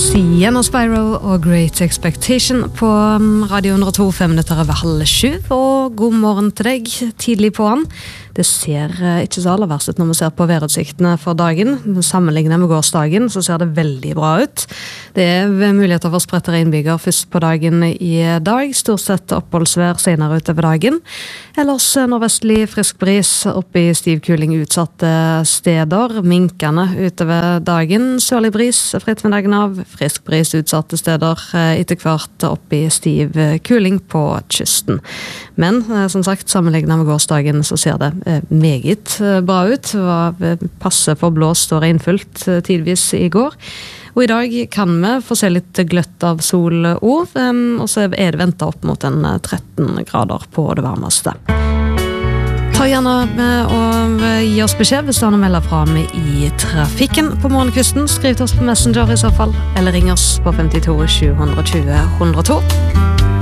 Sienna Spyro og Great Expectation på Radio 102, 5 minutter over 6:30, og god morgen til deg, tidlig på an. Det ser ikke så aller verst ut når vi ser på værutsiktene for dagen. Sammenlignet med gårsdagen så ser det veldig bra ut. Det muligheter for spredte regnbyger først på dagen i dag, stort sett oppholdsvær senere utover dagen. Ellers nordvestlig frisk bris, oppe i stiv kuling utsatte steder, minkende utover dagen, sørlig bris fra ettermiddagen av, frisk bris utsatte steder, etter hvert oppe i stiv kuling på kysten. Men som sagt, sammenlignet med gårsdagen så ser det meget bra ut. Det var passe for blåst og regnfullt tidvis i går. Og i dag kan vi få se litt gløtt av sol og så er det ventet opp mot 13 grader på det varmeste. Ta gjerne med og gi oss beskjed hvis du har noe melder fra med i trafikken på morgenkvisten. Skriv til oss på Messenger i så fall, eller ring oss på 52 720 102.